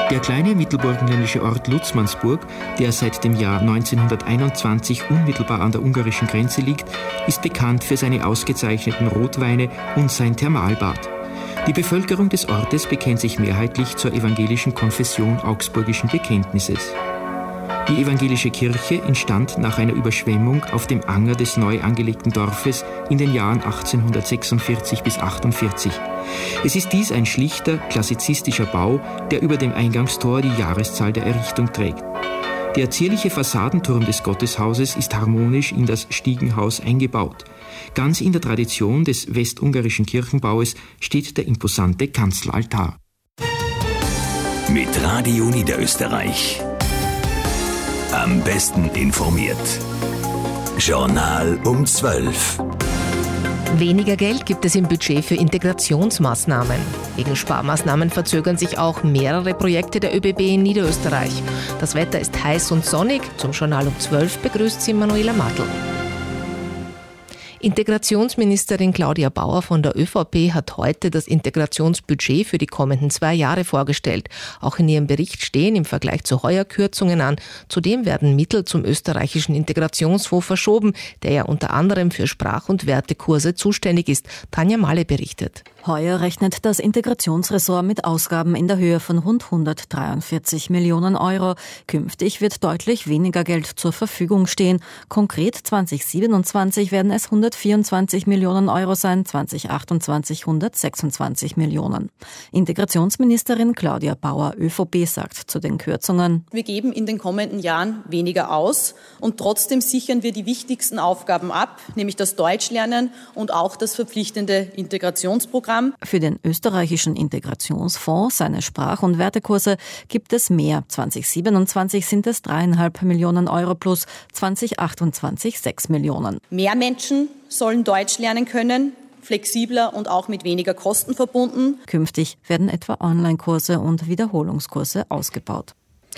Der kleine mittelburgenländische Ort Lutzmannsburg, der seit dem Jahr 1921 unmittelbar an der ungarischen Grenze liegt, ist bekannt für seine ausgezeichneten Rotweine und sein Thermalbad. Die Bevölkerung des Ortes bekennt sich mehrheitlich zur evangelischen Konfession augsburgischen Bekenntnisses. Die evangelische Kirche entstand nach einer Überschwemmung auf dem Anger des neu angelegten Dorfes in den Jahren 1846 bis 1848. Es ist dies ein schlichter, klassizistischer Bau, der über dem Eingangstor die Jahreszahl der Errichtung trägt. Der zierliche Fassadenturm des Gotteshauses ist harmonisch in das Stiegenhaus eingebaut. Ganz in der Tradition des westungarischen Kirchenbaues steht der imposante Kanzelaltar. Mit Radio Niederösterreich. Am besten informiert. Journal um 12. Weniger Geld gibt es im Budget für Integrationsmaßnahmen. Wegen Sparmaßnahmen verzögern sich auch mehrere Projekte der ÖBB in Niederösterreich. Das Wetter ist heiß und sonnig. Zum Journal um 12 begrüßt sie Manuela Matl. Integrationsministerin Claudia Bauer von der ÖVP hat heute das Integrationsbudget für die kommenden 2 Jahre vorgestellt. Auch in ihrem Bericht stehen im Vergleich zu heuer Kürzungen an. Zudem werden Mittel zum österreichischen Integrationsfonds verschoben, der ja unter anderem für Sprach- und Wertekurse zuständig ist. Tanja Malle berichtet. Heuer rechnet das Integrationsressort mit Ausgaben in der Höhe von rund 143 Millionen Euro. Künftig wird deutlich weniger Geld zur Verfügung stehen. Konkret 2027 werden es 124 Millionen Euro sein, 2028 126 Millionen. Integrationsministerin Claudia Bauer, ÖVP, sagt zu den Kürzungen: Wir geben in den kommenden Jahren weniger aus und trotzdem sichern wir die wichtigsten Aufgaben ab, nämlich das Deutschlernen und auch das verpflichtende Integrationsprogramm. Für den österreichischen Integrationsfonds, seine Sprach- und Wertekurse, gibt es mehr. 2027 sind es 3,5 Millionen Euro plus 2028 6 Millionen. Mehr Menschen sollen Deutsch lernen können, flexibler und auch mit weniger Kosten verbunden. Künftig werden etwa Online-Kurse und Wiederholungskurse ausgebaut.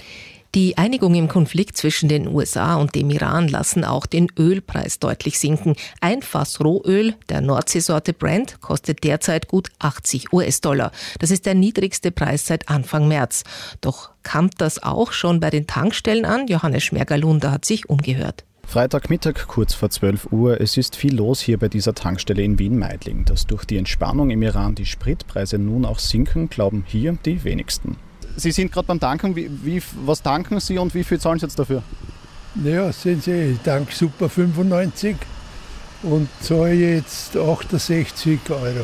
Die Einigung im Konflikt zwischen den USA und dem Iran lassen auch den Ölpreis deutlich sinken. Ein Fass Rohöl der Nordseesorte Brent kostet derzeit gut 80 US-Dollar. Das ist der niedrigste Preis seit Anfang März. Doch kam das auch schon bei den Tankstellen an? Johannes Schmerger-Lunder hat sich umgehört. Freitagmittag, kurz vor 12 Uhr. Es ist viel los hier bei dieser Tankstelle in Wien-Meidling. Dass durch die Entspannung im Iran die Spritpreise nun auch sinken, glauben hier die wenigsten. Sie sind gerade beim Tanken. Was tanken Sie und wie viel zahlen Sie jetzt dafür? Naja, sehen Sie, ich tanke Super 95 und zahle jetzt 68 Euro.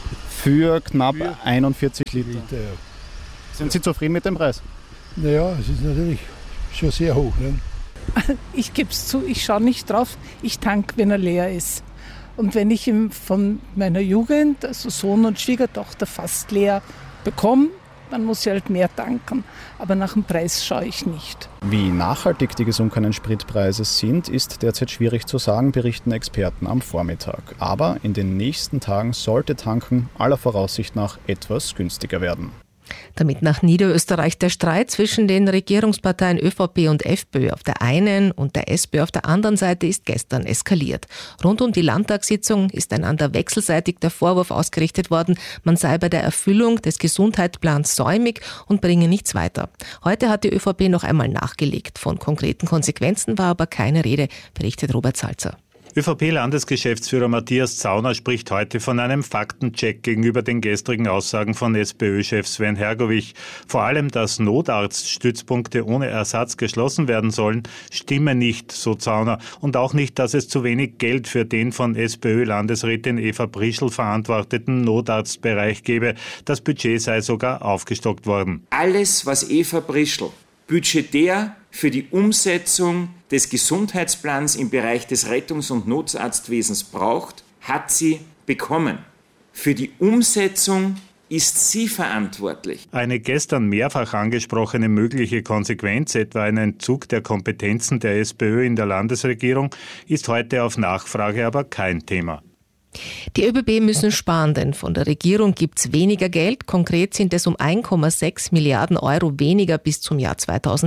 Für knapp 41 Liter. Ja. Sind Sie zufrieden mit dem Preis? Naja, es ist natürlich schon sehr hoch. Ne? Ich gebe es zu, ich schaue nicht drauf, ich tanke, wenn er leer ist. Und wenn ich ihn von meiner Jugend, also Sohn und Schwiegertochter, fast leer bekomme, dann muss ich halt mehr tanken. Aber nach dem Preis schaue ich nicht. Wie nachhaltig die gesunkenen Spritpreise sind, ist derzeit schwierig zu sagen, berichten Experten am Vormittag. Aber in den nächsten Tagen sollte Tanken aller Voraussicht nach etwas günstiger werden. Damit nach Niederösterreich der Streit zwischen den Regierungsparteien ÖVP und FPÖ auf der einen und der SPÖ auf der anderen Seite ist gestern eskaliert. Rund um die Landtagssitzung ist einander wechselseitig der Vorwurf ausgerichtet worden, man sei bei der Erfüllung des Gesundheitsplans säumig und bringe nichts weiter. Heute hat die ÖVP noch einmal nachgelegt. Von konkreten Konsequenzen war aber keine Rede, berichtet Robert Salzer. ÖVP-Landesgeschäftsführer Matthias Zauner spricht heute von einem Faktencheck gegenüber den gestrigen Aussagen von SPÖ-Chef Sven Hergovich. Vor allem, dass Notarztstützpunkte ohne Ersatz geschlossen werden sollen, stimme nicht, so Zauner. Und auch nicht, dass es zu wenig Geld für den von SPÖ-Landesrätin Eva Brischl verantworteten Notarztbereich gebe. Das Budget sei sogar aufgestockt worden. Alles, was Eva Brischl budgetär für die Umsetzung des Gesundheitsplans im Bereich des Rettungs- und Notarztwesens braucht, hat sie bekommen. Für die Umsetzung ist sie verantwortlich. Eine gestern mehrfach angesprochene mögliche Konsequenz, etwa ein Entzug der Kompetenzen der SPÖ in der Landesregierung, ist heute auf Nachfrage aber kein Thema. Die ÖBB müssen sparen, denn von der Regierung gibt's weniger Geld. Konkret sind es um 1,6 Milliarden Euro weniger bis zum Jahr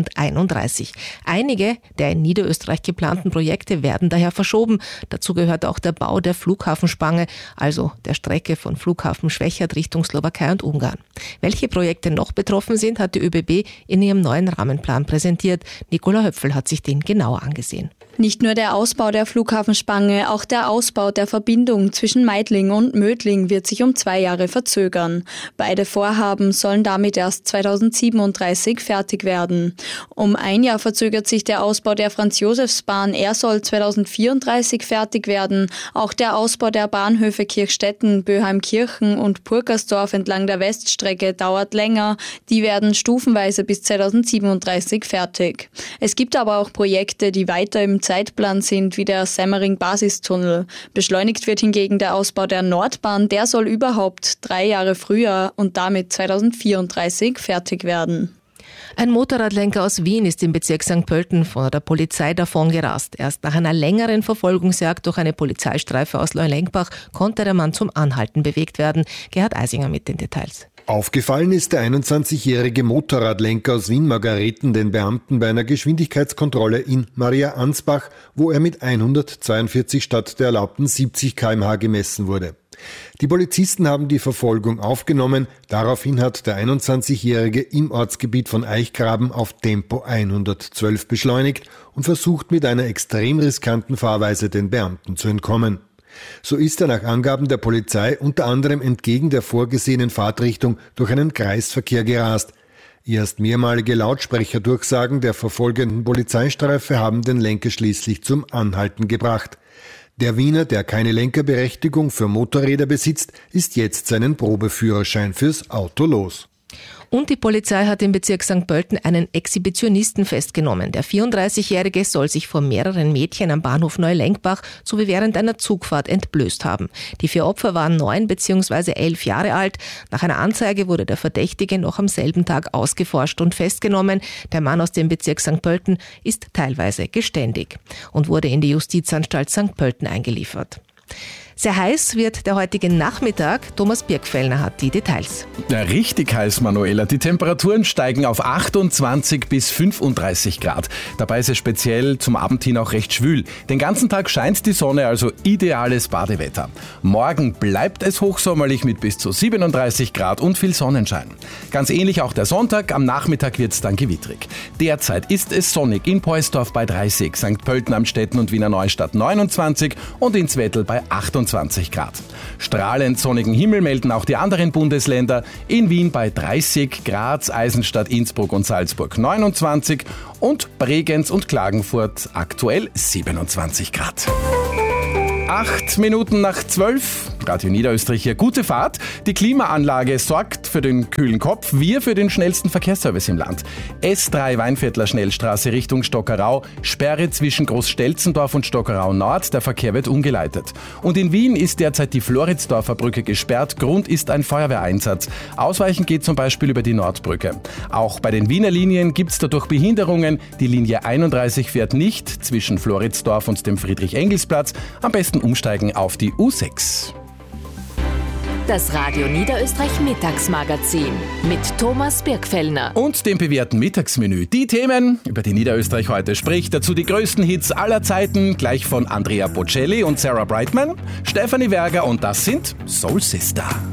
2031. Einige der in Niederösterreich geplanten Projekte werden daher verschoben. Dazu gehört auch der Bau der Flughafenspange, also der Strecke von Flughafen Schwechat Richtung Slowakei und Ungarn. Welche Projekte noch betroffen sind, hat die ÖBB in ihrem neuen Rahmenplan präsentiert. Nicola Höpfel hat sich den genauer angesehen. Nicht nur der Ausbau der Flughafenspange, auch der Ausbau der Verbindung zwischen Meidling und Mödling wird sich um 2 Jahre verzögern. Beide Vorhaben sollen damit erst 2037 fertig werden. Um 1 Jahr verzögert sich der Ausbau der Franz-Josefs-Bahn. Er soll 2034 fertig werden. Auch der Ausbau der Bahnhöfe Kirchstetten, Böheimkirchen und Purkersdorf entlang der Weststrecke dauert länger. Die werden stufenweise bis 2037 fertig. Es gibt aber auch Projekte, die weiter im Zeitplan sind, wie der Semmering-Basistunnel. Beschleunigt wird hingegen der Ausbau der Nordbahn. Der soll überhaupt 3 Jahre früher und damit 2034 fertig werden. Ein Motorradlenker aus Wien ist im Bezirk St. Pölten von der Polizei davongerast. Erst nach einer längeren Verfolgungsjagd durch eine Polizeistreife aus Neulenkbach konnte der Mann zum Anhalten bewegt werden. Gerhard Eisinger mit den Details. Aufgefallen ist der 21-jährige Motorradlenker aus Wien-Margareten den Beamten bei einer Geschwindigkeitskontrolle in Maria Ansbach, wo er mit 142 statt der erlaubten 70 km/h gemessen wurde. Die Polizisten haben die Verfolgung aufgenommen. Daraufhin hat der 21-jährige im Ortsgebiet von Eichgraben auf Tempo 112 beschleunigt und versucht mit einer extrem riskanten Fahrweise den Beamten zu entkommen. So ist er nach Angaben der Polizei unter anderem entgegen der vorgesehenen Fahrtrichtung durch einen Kreisverkehr gerast. Erst mehrmalige Lautsprecherdurchsagen der verfolgenden Polizeistreife haben den Lenker schließlich zum Anhalten gebracht. Der Wiener, der keine Lenkerberechtigung für Motorräder besitzt, ist jetzt seinen Probeführerschein fürs Auto los. Und die Polizei hat im Bezirk St. Pölten einen Exhibitionisten festgenommen. Der 34-Jährige soll sich vor mehreren Mädchen am Bahnhof Neulenkbach sowie während einer Zugfahrt entblößt haben. Die 4 Opfer waren 9 bzw. 11 Jahre alt. Nach einer Anzeige wurde der Verdächtige noch am selben Tag ausgeforscht und festgenommen. Der Mann aus dem Bezirk St. Pölten ist teilweise geständig und wurde in die Justizanstalt St. Pölten eingeliefert. Sehr heiß wird der heutige Nachmittag. Thomas Birkfellner hat die Details. Ja, richtig heiß, Manuela. Die Temperaturen steigen auf 28 bis 35 Grad. Dabei ist es speziell zum Abend hin auch recht schwül. Den ganzen Tag scheint die Sonne, also ideales Badewetter. Morgen bleibt es hochsommerlich mit bis zu 37 Grad und viel Sonnenschein. Ganz ähnlich auch der Sonntag. Am Nachmittag wird es dann gewittrig. Derzeit ist es sonnig in Poisdorf bei 30, St. Pölten am Stetten und Wiener Neustadt 29 und in Zwettl bei 28 Grad. Strahlend sonnigen Himmel melden auch die anderen Bundesländer. In Wien bei 30, Graz, Eisenstadt, Innsbruck und Salzburg 29 und Bregenz und Klagenfurt aktuell 27 Grad. 8 Minuten nach 12. Radio Niederösterreich hier. Gute Fahrt. Die Klimaanlage sorgt für den kühlen Kopf, wir für den schnellsten Verkehrsservice im Land. S3 Weinviertler Schnellstraße Richtung Stockerau, Sperre zwischen Großstelzendorf und Stockerau Nord, der Verkehr wird umgeleitet. Und in Wien ist derzeit die Floridsdorfer Brücke gesperrt, Grund ist ein Feuerwehreinsatz. Ausweichen geht zum Beispiel über die Nordbrücke. Auch bei den Wiener Linien gibt es dadurch Behinderungen. Die Linie 31 fährt nicht zwischen Floridsdorf und dem Friedrich-Engels-Platz. Am besten umsteigen auf die U6. Das Radio Niederösterreich Mittagsmagazin mit Thomas Birkfellner. Und dem bewährten Mittagsmenü. Die Themen, über die Niederösterreich heute spricht. Dazu die größten Hits aller Zeiten, gleich von Andrea Bocelli und Sarah Brightman, Stefanie Werger und das sind Soul Sister.